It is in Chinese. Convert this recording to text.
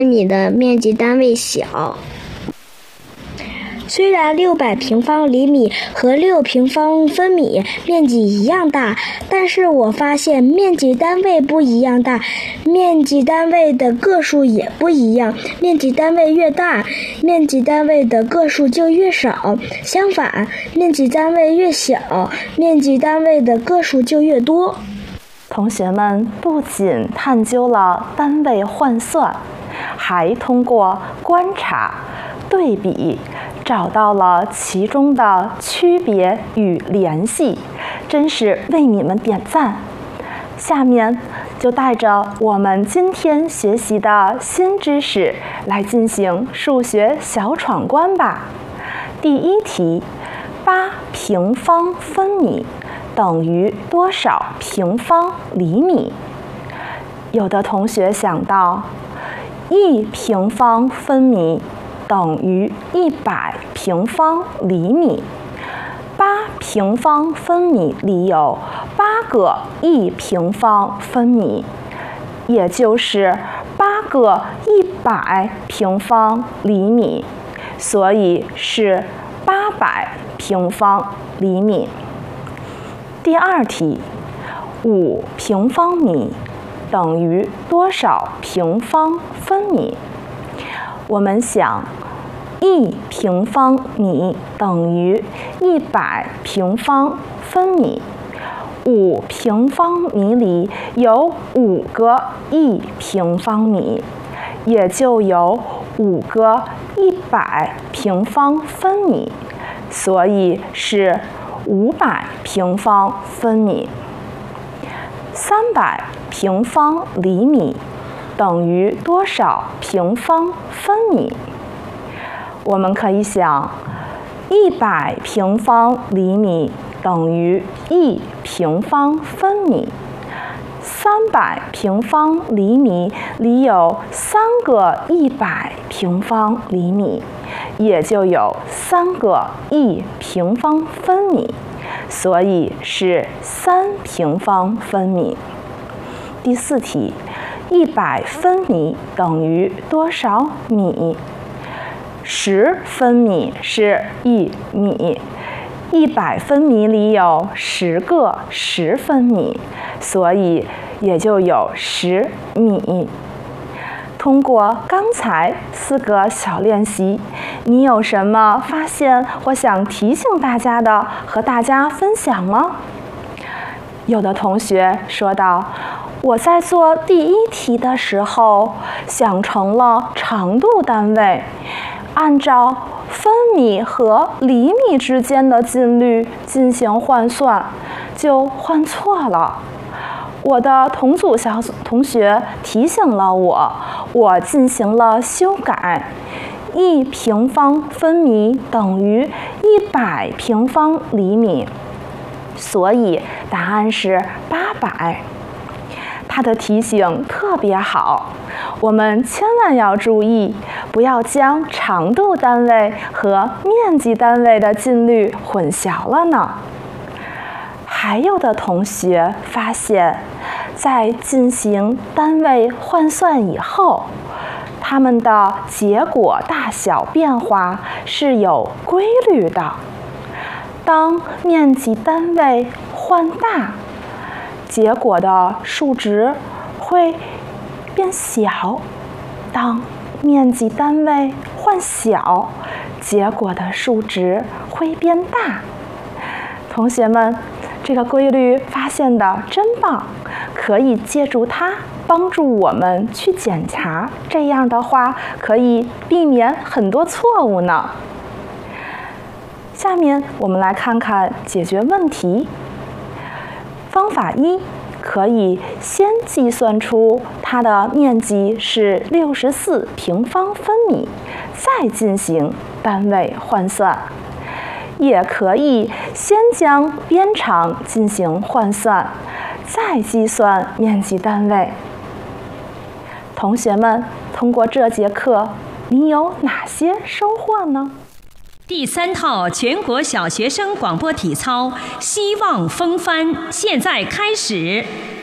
米的面积单位小。虽然600平方厘米和6平方分米面积一样大，但是我发现面积单位不一样大，面积单位的个数也不一样。面积单位越大，面积单位的个数就越少；相反，面积单位越小，面积单位的个数就越多。 同学们不仅探究了单位换算，还通过观察、对比，找到了其中的区别与联系，真是为你们点赞。下面就带着我们今天学习的新知识来进行数学小闯关吧。第一题，8平方分米等于多少平方厘米？有的同学想到1平方分米等于100平方厘米，8平方分米里有8个1平方分米，也就是8个100平方厘米，所以是800平方厘米。第二题，5平方米等于多少平方分米？我们想，1平方米等于100平方分米，5平方米里有5个1平方米，也就有5个100平方分米，所以是500平方分米。300平方厘米等于多少平方分米？我们可以想，100平方厘米等于1平方分米，300平方厘米里有3个100平方厘米，也就有3个1平方分米，所以是3平方分米。第四题，100分米等于多少米？10分米是1米，100分米里有10个10分米，所以也就有10米。通过刚才4个小练习，你有什么发现或想提醒大家的，和大家分享吗？有的同学说道，我在做第一题的时候想成了长度单位，按照分米和厘米之间的近率进行换算，就换错了。我的同组小同学提醒了我进行了修改。1平方分米等于100平方厘米，所以答案是800。他的提醒特别好，我们千万要注意，不要将长度单位和面积单位的近率混淆了呢。还有的同学发现，在进行单位换算以后，它们的结果大小变化是有规律的。当面积单位换大，结果的数值会变小；当面积单位换小，结果的数值会变大。同学们，这个规律发现的真棒，可以借助它帮助我们去检查，这样的话可以避免很多错误呢。下面我们来看看解决问题。方法1，可以先计算出它的面积是64平方分米，再进行单位换算。也可以先将边长进行换算，再计算面积单位。同学们，通过这节课，你有哪些收获呢？ 第3套全国小学生广播体操，希望风帆，现在开始。